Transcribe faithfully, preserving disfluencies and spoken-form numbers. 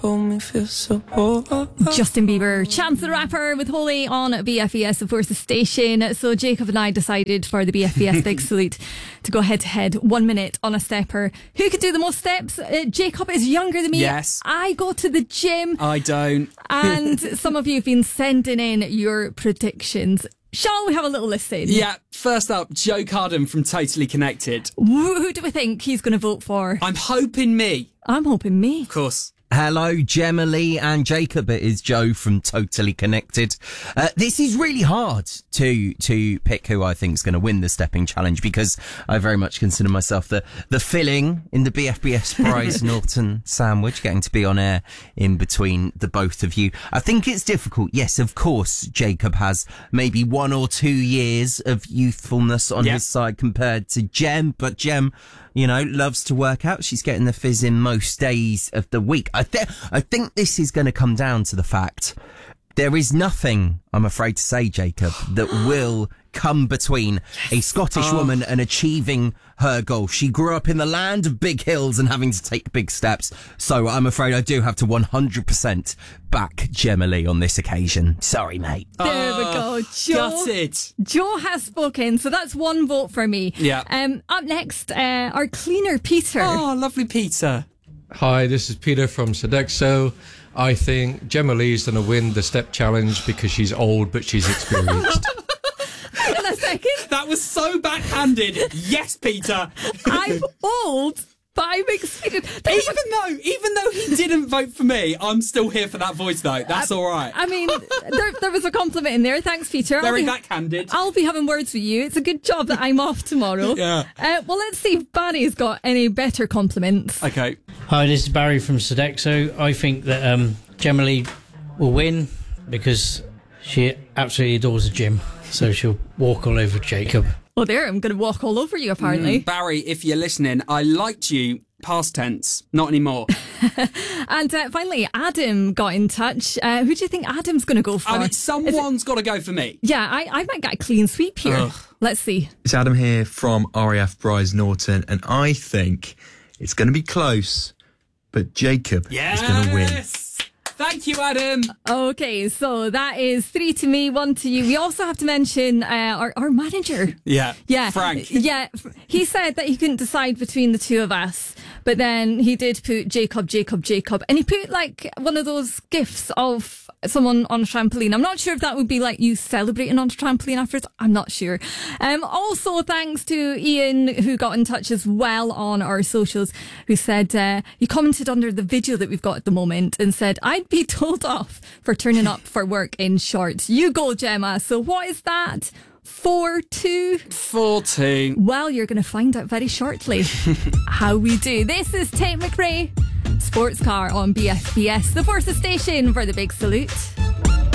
Me feel so old. Justin Bieber, Chance the Rapper with Holy on B F E S, of course, the station. So Jacob and I decided for the B F E S Big Salute to go head to head, one minute on a stepper. Who could do the most steps? Uh, Jacob is younger than me. Yes. I go to the gym. I don't. And some of you have been sending in your predictions. Shall we have a little listen? Yeah, first up, Joe Carden from Totally Connected. Who, who do we think he's going to vote for? I'm hoping me. I'm hoping me. Of course. Hello, Gemma Lee and Jacob. It is Joe from Totally Connected. Uh, this is really hard to to pick who I think is going to win the stepping challenge, because I very much consider myself the the filling in the B F B S Prize Norton sandwich, getting to be on air in between the both of you. I think it's difficult. Yes, of course, Jacob has maybe one or two years of youthfulness on yep. his side compared to Gem, but Gem, you know, loves to work out. She's getting the fizz in most days of the week. I, th- I think this is going to come down to the fact there is nothing, I'm afraid to say, Jacob, that will come between yes. a Scottish oh. woman and achieving her goal. She grew up in the land of big hills and having to take big steps. So I'm afraid I do have to one hundred percent back Gemma Lee on this occasion. Sorry, mate. There we go. Joe, gutted. Joe has spoken, so that's one vote for me. Yeah. Um, up next, uh, our cleaner, Peter. Oh, lovely Peter. Hi, this is Peter from Sodexo. I think Gemma Lee is going to win the step challenge because she's old, but she's experienced. Hang on a second. That was so backhanded. Yes, Peter. I'm old, but I'm experienced. Even though, even though he didn't vote for me, I'm still here for that voice note. That's I, all right. I mean, there, there was a compliment in there. Thanks, Peter. Very I'll be, backhanded. I'll be having words with you. It's a good job that I'm off tomorrow. Yeah. Uh, well, let's see if Barry's got any better compliments. Okay. Hi, this is Barry from Sodexo. I think that um, Gemma Lee will win because she absolutely adores the gym. So she'll walk all over Jacob. Well, there, I'm going to walk all over you, apparently. Mm, Barry, if you're listening, I liked you past tense, not anymore. And uh, finally, Adam got in touch. Uh, who do you think Adam's going to go for? I mean, someone's got to go for me. Yeah, I, I might get a clean sweep here. Ugh. Let's see. It's Adam here from R A F Prize Norton, and I think it's going to be close, but Jacob yes! is going to win. Thank you, Adam. Okay, so that is three to me, one to you. We also have to mention uh, our, our manager. Yeah, yeah, Frank. Yeah, he said that he couldn't decide between the two of us, but then he did put Jacob, Jacob, Jacob, and he put like one of those gifs of someone on a trampoline. I'm not sure if that would be like you celebrating on a trampoline afterwards. I'm not sure. Um, also, thanks to Ian, who got in touch as well on our socials, who said uh, he commented under the video that we've got at the moment and said, I'd be told off for turning up for work in shorts. You go, Gemma. So what is that? Four two? Four two. Well, you're going to find out very shortly how we do. This is Tate McRae, Sports Car on B F B S, the Forces station for the Big Salute.